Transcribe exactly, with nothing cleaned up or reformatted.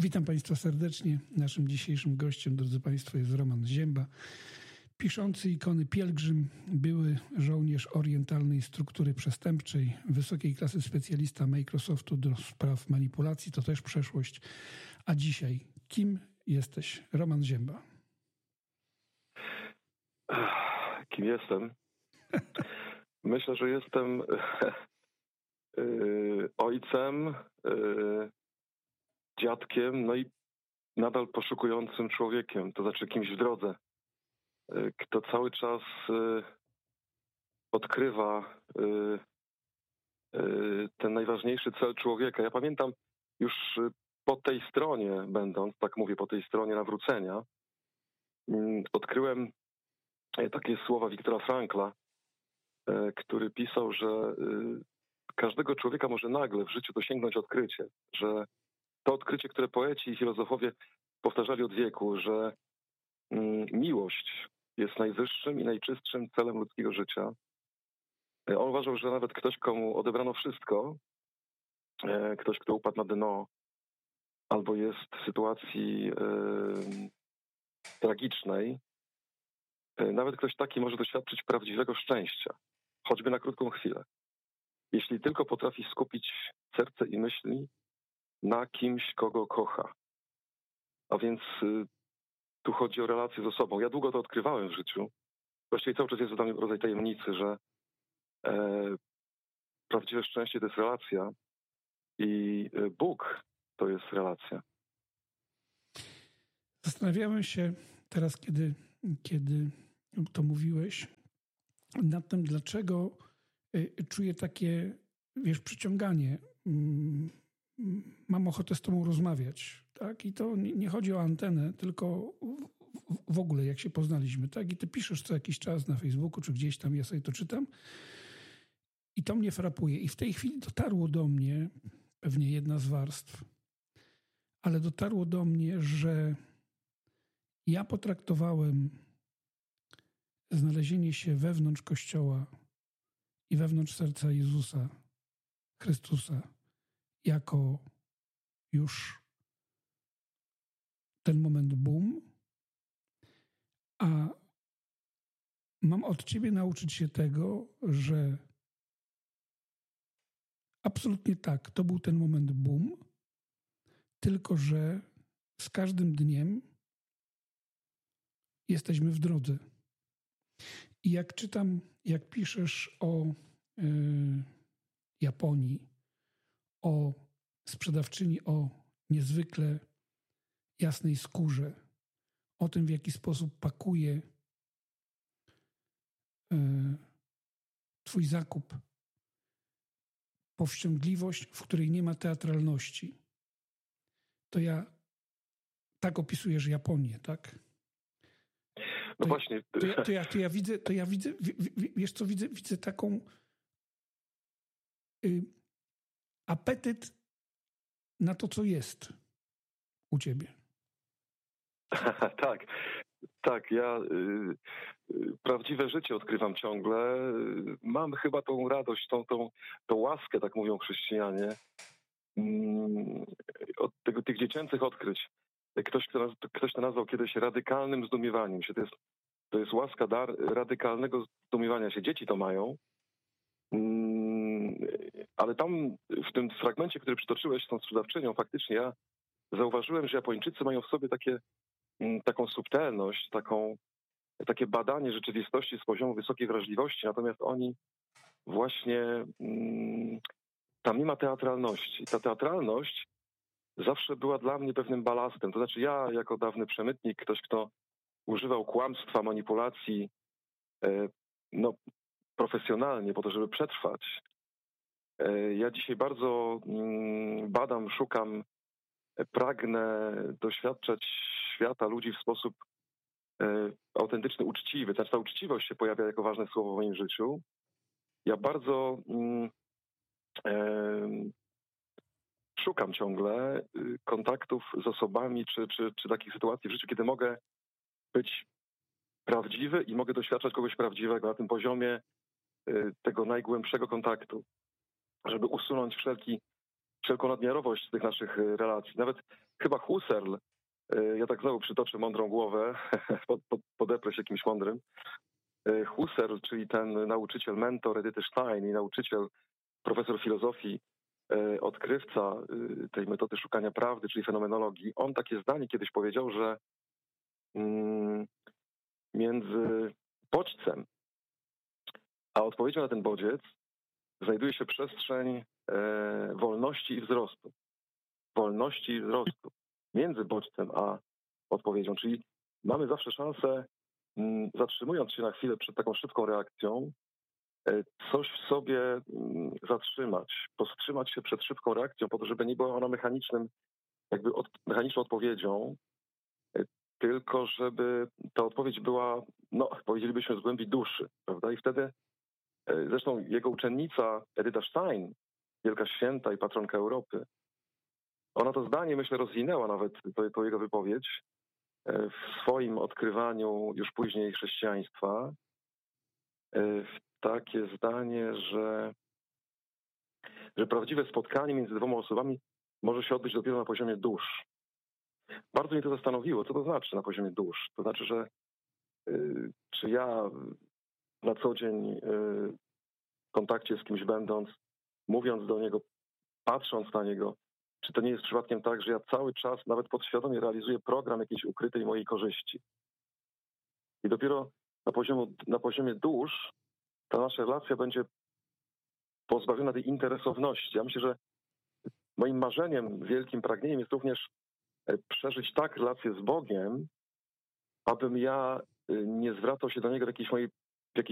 Witam Państwa serdecznie. Naszym dzisiejszym gościem, drodzy Państwo, jest Roman Zięba, piszący ikony pielgrzym, były żołnierz orientalnej struktury przestępczej, wysokiej klasy specjalista Microsoftu do spraw manipulacji, to też przeszłość. A dzisiaj, kim jesteś, Roman Zięba? Kim jestem? Myślę, że jestem yy, ojcem, yy, dziadkiem, no i nadal poszukującym człowiekiem, to znaczy kimś w drodze, yy, kto cały czas yy, odkrywa yy, yy, ten najważniejszy cel człowieka. Ja pamiętam już po tej stronie, będąc, tak mówię, po tej stronie nawrócenia, yy, odkryłem takie słowa Wiktora Frankla, który pisał, że każdego człowieka może nagle w życiu dosięgnąć odkrycie, że to odkrycie, które poeci i filozofowie powtarzali od wieku, że miłość jest najwyższym i najczystszym celem ludzkiego życia. On uważał, że nawet ktoś, komu odebrano wszystko, ktoś, kto upadł na dno, albo jest w sytuacji e, tragicznej, nawet ktoś taki może doświadczyć prawdziwego szczęścia, choćby na krótką chwilę. Jeśli tylko potrafi skupić serce i myśli na kimś, kogo kocha. A więc y, tu chodzi o relację z osobą. Ja długo to odkrywałem w życiu. Właściwie cały czas jest to dla mnie rodzaj tajemnicy, że e, prawdziwe szczęście to jest relacja i y, Bóg to jest relacja. Zastanawiałem się teraz, kiedy, kiedy to mówiłeś, nad tym, dlaczego czuję takie, wiesz, przyciąganie. Mam ochotę z tobą rozmawiać, tak? I to nie chodzi o antenę, tylko w ogóle, jak się poznaliśmy, tak? I ty piszesz co jakiś czas na Facebooku, czy gdzieś tam, ja sobie to czytam i to mnie frapuje. I w tej chwili dotarło do mnie, pewnie jedna z warstw, ale dotarło do mnie, że ja potraktowałem znalezienie się wewnątrz Kościoła i wewnątrz serca Jezusa Chrystusa jako już ten moment boom, a mam od ciebie nauczyć się tego, że absolutnie tak, to był ten moment boom, tylko że z każdym dniem jesteśmy w drodze. I jak czytam, jak piszesz o y, Japonii, o sprzedawczyni o niezwykle jasnej skórze, o tym, w jaki sposób pakuje y, twój zakup, powściągliwość, w której nie ma teatralności, to ja tak opisujesz Japonię, tak? No to, właśnie. To ja, to, ja, to ja widzę, to ja widzę, wiesz co, widzę, widzę taką y, apetyt na to, co jest u ciebie. tak, tak, ja y, y, prawdziwe życie odkrywam ciągle. Y, mam chyba tą radość, tą, tą, tą łaskę, tak mówią chrześcijanie, y, od tego, tych dziecięcych odkryć. Ktoś, kto, ktoś to nazwał kiedyś radykalnym zdumiewaniem się. To jest To jest łaska, dar radykalnego zdumiewania się. Dzieci to mają. Ale tam w tym fragmencie, który przytoczyłeś z tą sprzedawczynią, faktycznie ja zauważyłem, że Japończycy mają w sobie takie, taką subtelność, taką, takie badanie rzeczywistości z poziomu wysokiej wrażliwości. Natomiast oni właśnie, tam nie ma teatralności. Ta teatralność zawsze była dla mnie pewnym balastem. To znaczy ja jako dawny przemytnik, ktoś, kto używał kłamstwa, manipulacji no, profesjonalnie po to, żeby przetrwać. Ja dzisiaj bardzo badam, szukam, pragnę doświadczać świata, ludzi w sposób autentyczny, uczciwy. Znaczy ta uczciwość się pojawia jako ważne słowo w moim życiu. Ja bardzo szukam ciągle kontaktów z osobami, czy, czy, czy takich sytuacji w życiu, kiedy mogę być prawdziwy i mogę doświadczać kogoś prawdziwego na tym poziomie tego najgłębszego kontaktu, żeby usunąć wszelki wszelką nadmiarowość tych naszych relacji. Nawet chyba Husserl, ja tak znowu przytoczę mądrą głowę, podeprę się jakimś mądrym, Husserl, czyli ten nauczyciel, mentor Edyty Stein i nauczyciel, profesor filozofii, odkrywca tej metody szukania prawdy, czyli fenomenologii, on takie zdanie kiedyś powiedział, że między bodźcem a odpowiedzią na ten bodziec znajduje się przestrzeń wolności i wzrostu. Wolności i wzrostu między bodźcem a odpowiedzią. Czyli mamy zawsze szansę, zatrzymując się na chwilę przed taką szybką reakcją, coś w sobie zatrzymać, powstrzymać się przed szybką reakcją, po to, żeby nie była ona mechanicznym, jakby od, mechaniczną odpowiedzią, tylko żeby ta odpowiedź była, no, powiedzielibyśmy, z głębi duszy, prawda? I wtedy, zresztą jego uczennica Edyta Stein, wielka święta i patronka Europy, ona to zdanie, myślę, rozwinęła nawet, to, to jego wypowiedź, w swoim odkrywaniu już później chrześcijaństwa, w takie zdanie, że, że prawdziwe spotkanie między dwoma osobami może się odbyć dopiero na poziomie dusz. Bardzo mnie to zastanowiło, co to znaczy na poziomie dusz. To znaczy, że y, czy ja na co dzień y, w kontakcie z kimś będąc, mówiąc do niego, patrząc na niego, czy to nie jest przypadkiem tak, że ja cały czas, nawet podświadomie realizuję program jakiejś ukrytej mojej korzyści. I dopiero na poziomie, na poziomie dusz ta nasza relacja będzie pozbawiona tej interesowności. Ja myślę, że moim marzeniem, wielkim pragnieniem jest również przeżyć tak relację z Bogiem, abym ja nie zwracał się do Niego w jakiejś mojej